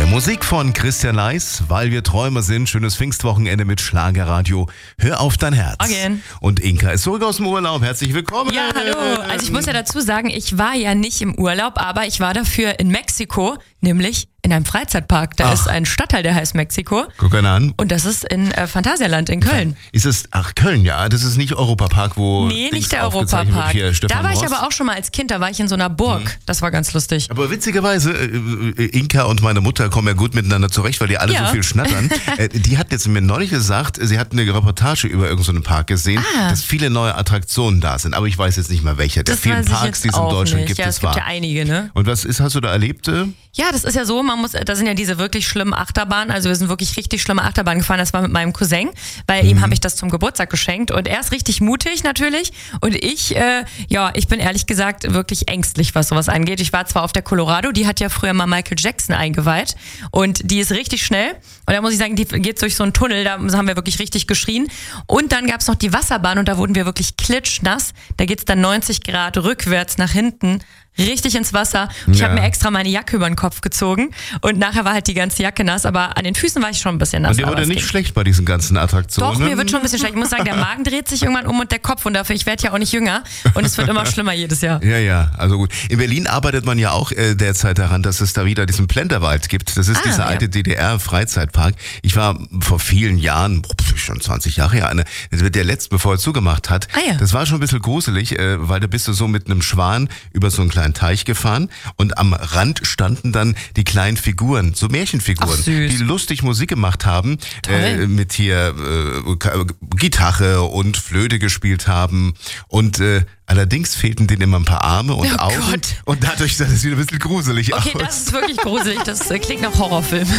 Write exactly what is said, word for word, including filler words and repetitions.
Musik von Christian Leis, weil wir Träumer sind. Schönes Pfingstwochenende mit Schlagerradio. Hör auf dein Herz. Morgen. Und Inka ist zurück aus dem Urlaub. Herzlich willkommen. Ja, hallo. Also ich muss ja dazu sagen, ich war ja nicht im Urlaub, aber ich war dafür in Mexiko, nämlich in einem Freizeitpark. Da Ach. ist ein Stadtteil, der heißt Mexiko. Guck einer an. Und das ist in äh, Phantasialand in Köln. Ist es, ach Köln, ja, das ist nicht Europapark, wo... Nee, Dings nicht der aufgezeichnet Europapark. wird, hier, Stefan Da war ich Ross. aber auch schon mal als Kind, da war ich in so einer Burg. Mhm. Das war ganz lustig. Aber witzigerweise, äh, Inka und meine Mutter kommen ja gut miteinander zurecht, weil die alle Ja. so viel schnattern. äh, die hat jetzt mir neulich gesagt, sie hat eine Reportage über irgendeinen so Park gesehen, Ah. dass viele neue Attraktionen da sind. Aber ich weiß jetzt nicht mal welche. Der Das vielen weiß ich Parks, jetzt die es in auch Deutschland nicht. gibt, Ja, es es gibt war. ja einige, ne? Und was ist, hast du da erlebt? Äh? Ja, das ist ja so, man muss, da sind ja diese wirklich schlimmen Achterbahnen, also wir sind wirklich richtig schlimme Achterbahnen gefahren, das war mit meinem Cousin, weil Mhm. ihm habe ich das zum Geburtstag geschenkt und er ist richtig mutig natürlich und ich, äh, ja, ich bin ehrlich gesagt wirklich ängstlich, was sowas angeht. Ich war zwar auf der Colorado, die hat ja früher mal Michael Jackson eingeweiht und die ist richtig schnell und da muss ich sagen, die geht durch so einen Tunnel, da haben wir wirklich richtig geschrien und dann gab's noch die Wasserbahn und da wurden wir wirklich klitschnass, da geht's dann neunzig Grad rückwärts nach hinten, richtig ins Wasser. Und ich Ja. habe mir extra meine Jacke über den Kopf gezogen und nachher war halt die ganze Jacke nass, aber an den Füßen war ich schon ein bisschen nass. Und dir aber wurde es nicht ging. schlecht bei diesen ganzen Attraktionen? Doch, mir wird schon ein bisschen schlecht. Ich muss sagen, der Magen dreht sich irgendwann um und der Kopf und dafür, ich werde ja auch nicht jünger und es wird immer schlimmer jedes Jahr. Ja, ja, also gut. In Berlin arbeitet man ja auch äh, derzeit daran, dass es da wieder diesen Plenterwald gibt. Das ist Ah, dieser ja. alte D D R-Freizeitpark. Ich war vor vielen Jahren, pff, schon zwanzig Jahre her, eine, der letzte, bevor er zugemacht hat. Ah, ja. Das war schon ein bisschen gruselig, äh, weil da bist du so mit einem Schwan über so einen kleinen Teich gefahren und am Rand standen dann die kleinen Figuren, so Märchenfiguren, Ach, süß. die lustig Musik gemacht haben, Toll. äh, mit hier äh, K- Gitarre und Flöte gespielt haben und äh, allerdings fehlten denen immer ein paar Arme und Oh Augen Gott. und dadurch sah das wieder ein bisschen gruselig Okay, aus. das ist wirklich gruselig. Das äh, klingt nach Horrorfilm.